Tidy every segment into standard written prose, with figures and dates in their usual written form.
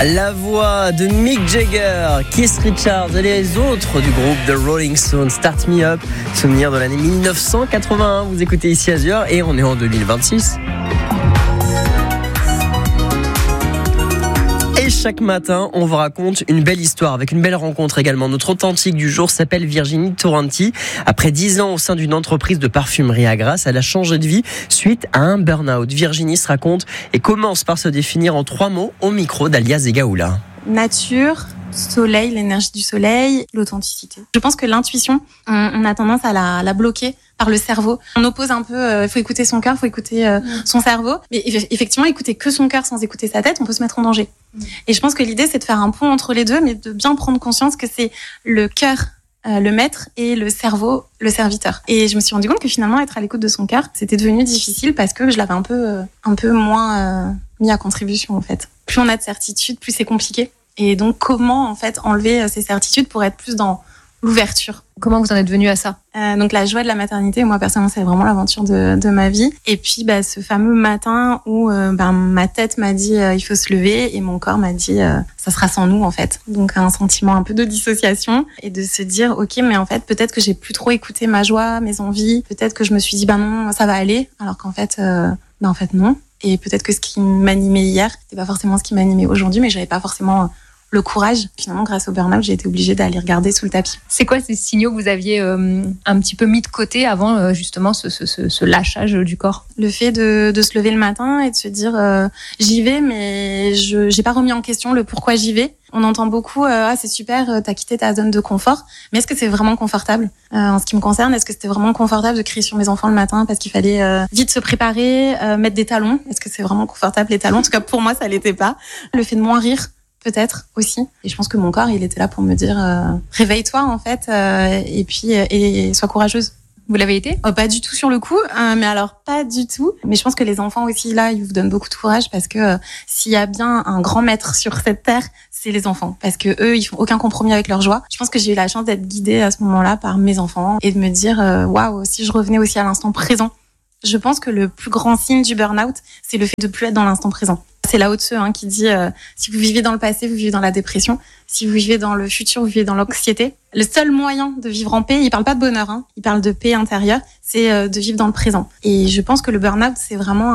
La voix de Mick Jagger, Keith Richards et les autres du groupe The Rolling Stones, Start Me Up, souvenir de l'année 1981. Vous écoutez ici Azure et on est en 2026. Et chaque matin, on vous raconte une belle histoire avec une belle rencontre également. Notre authentique du jour s'appelle Virginie Torrenti. Après 10 ans au sein d'une entreprise de parfumerie à Grasse, elle a changé de vie suite à un burn-out. Virginie se raconte et commence par se définir en 3 mots au micro d'Alia Zegaoula. Nature, soleil, l'énergie du soleil, l'authenticité. Je pense que l'intuition, on a tendance à la bloquer par le cerveau. On oppose un peu, il faut écouter son cœur, il faut écouter son cerveau. Mais effectivement, écouter que son cœur sans écouter sa tête, on peut se mettre en danger. Et je pense que l'idée, c'est de faire un pont entre les deux, mais de bien prendre conscience que c'est le cœur le maître et le cerveau le serviteur. Et je me suis rendu compte que finalement, être à l'écoute de son cœur, c'était devenu difficile parce que je l'avais un peu moins mis à contribution en fait. Plus on a de certitudes, plus c'est compliqué. Et donc, comment en fait enlever ces certitudes pour être plus dans l'ouverture. Comment vous en êtes venue à ça ? Donc la joie de la maternité, moi personnellement, c'est vraiment l'aventure de ma vie. Et puis ce fameux matin où ma tête m'a dit il faut se lever et mon corps m'a dit ça sera sans nous en fait. Donc un sentiment un peu de dissociation et de se dire ok mais en fait peut-être que j'ai plus trop écouté ma joie, mes envies. Peut-être que je me suis dit non ça va aller alors qu'en fait en fait non. Et peut-être que ce qui m'animait hier, c'était pas forcément ce qui m'animait aujourd'hui, mais j'avais pas forcément le courage. Finalement, grâce au burn-out, j'ai été obligée d'aller regarder sous le tapis. C'est quoi ces signaux que vous aviez un petit peu mis de côté avant justement ce lâchage du corps ? Le fait de se lever le matin et de se dire j'y vais, mais j'ai pas remis en question le pourquoi j'y vais. On entend beaucoup c'est super, t'as quitté ta zone de confort, mais est-ce que c'est vraiment confortable ? En ce qui me concerne, est-ce que c'était vraiment confortable de crier sur mes enfants le matin parce qu'il fallait vite se préparer, mettre des talons ? Est-ce que c'est vraiment confortable les talons ? En tout cas pour moi, ça l'était pas. Le fait de moins rire, peut-être aussi. Et je pense que mon corps, il était là pour me dire réveille-toi en fait et puis sois courageuse. Vous l'avez été ? Pas du tout sur le coup, mais alors pas du tout. Mais je pense que les enfants aussi là, ils vous donnent beaucoup de courage parce que s'il y a bien un grand maître sur cette terre, c'est les enfants parce que eux, ils font aucun compromis avec leur joie. Je pense que j'ai eu la chance d'être guidée à ce moment-là par mes enfants et de me dire waouh, si je revenais aussi à l'instant présent. Je pense que le plus grand signe du burn-out, c'est le fait de plus être dans l'instant présent. C'est Lao Tzu qui dit si vous vivez dans le passé, vous vivez dans la dépression. Si vous vivez dans le futur, vous vivez dans l'anxiété. Le seul moyen de vivre en paix, il parle pas de bonheur, il parle de paix intérieure, c'est de vivre dans le présent. Et je pense que le burn-out, c'est vraiment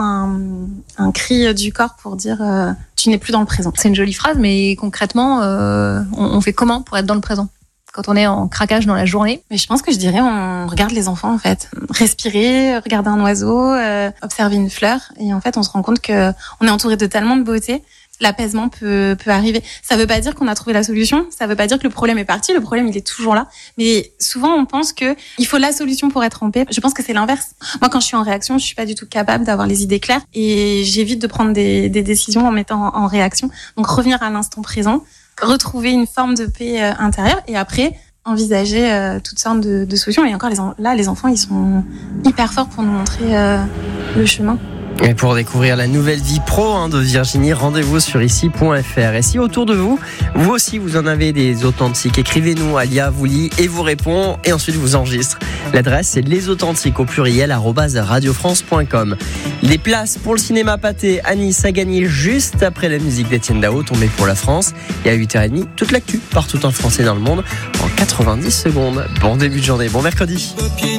un cri du corps pour dire tu n'es plus dans le présent. C'est une jolie phrase, mais concrètement, on fait comment pour être dans le présent ? Quand on est en craquage dans la journée. Mais je pense que je dirais on regarde les enfants en fait. Respirer, regarder un oiseau, observer une fleur. Et en fait, on se rend compte que on est entouré de tellement de beauté. L'apaisement peut arriver. Ça veut pas dire qu'on a trouvé la solution. Ça veut pas dire que le problème est parti. Le problème, il est toujours là. Mais souvent, on pense que il faut la solution pour être en paix. Je pense que c'est l'inverse. Moi, quand je suis en réaction, je suis pas du tout capable d'avoir les idées claires. Et j'évite de prendre des décisions en mettant en réaction. Donc, revenir à l'instant présent. Retrouver une forme de paix intérieure et après envisager toutes sortes de solutions. Et encore, les enfants, ils sont hyper forts pour nous montrer le chemin. Et pour découvrir la nouvelle vie pro de Virginie, rendez-vous sur ici.fr. Et si autour de vous, vous aussi vous en avez des authentiques, écrivez-nous, Alia vous lit et vous répond et ensuite vous enregistre. L'adresse c'est lesauthentiques au pluriel @radiofrance.com. Les places pour le cinéma Pâté à Nice à gagner juste après la musique d'Étienne Dao tombée pour la France. Et à 8h30, toute l'actu partout en France et dans le monde en 90 secondes. Bon début de journée, bon mercredi.